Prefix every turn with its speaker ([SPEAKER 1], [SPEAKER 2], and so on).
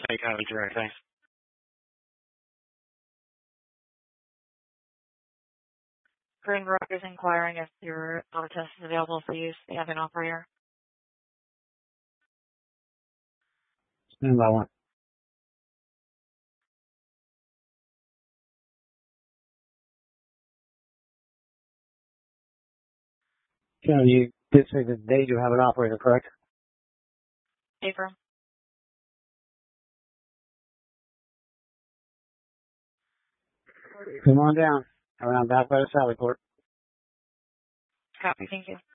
[SPEAKER 1] Hey, County Direct, thanks.
[SPEAKER 2] Green Rock is inquiring if your auto test is available for use. They have an operator.
[SPEAKER 3] Stand by one. You did say that they do have an operator, correct?
[SPEAKER 2] April.
[SPEAKER 3] Come on down. Around back by the Sally Port.
[SPEAKER 2] Copy. Thank you.